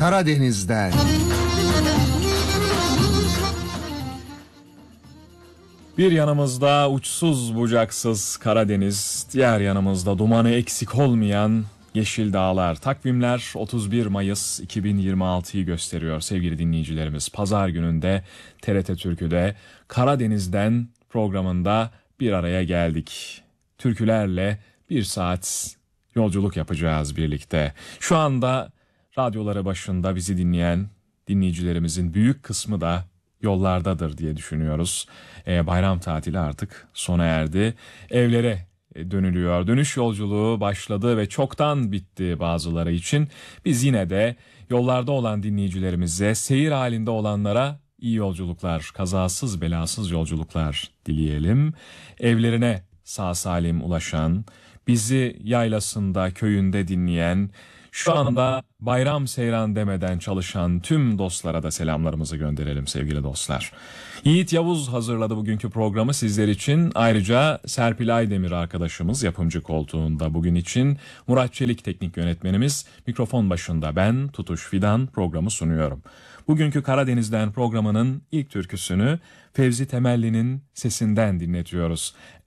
Karadeniz'den. Bir yanımızda uçsuz bucaksız Karadeniz, diğer yanımızda dumanı eksik olmayan Yeşil Dağlar. Takvimler 31 Mayıs 2026'yı gösteriyor sevgili dinleyicilerimiz. Pazar gününde TRT Türkü'de Karadeniz'den programında bir araya geldik. Türkülerle bir saat yolculuk yapacağız birlikte. Şu anda radyoları başında bizi dinleyen dinleyicilerimizin büyük kısmı da yollardadır diye düşünüyoruz. Bayram tatili artık sona erdi. Evlere dönülüyor. Dönüş yolculuğu başladı ve çoktan bitti bazıları için. Biz yine de yollarda olan dinleyicilerimize, seyir halinde olanlara iyi yolculuklar, kazasız belasız yolculuklar dileyelim. Evlerine sağ salim ulaşan, bizi yaylasında, köyünde dinleyen, şu anda bayram seyran demeden çalışan tüm dostlara da selamlarımızı gönderelim sevgili dostlar. Yiğit Yavuz hazırladı bugünkü programı sizler için. Ayrıca Serpil Aydemir arkadaşımız yapımcı koltuğunda bugün için. Murat Çelik teknik yönetmenimiz, mikrofon başında ben Tutuş Fidan programı sunuyorum. Bugünkü Karadeniz'den programının ilk türküsünü Fevzi Temelli'nin sesinden dinletiyoruz.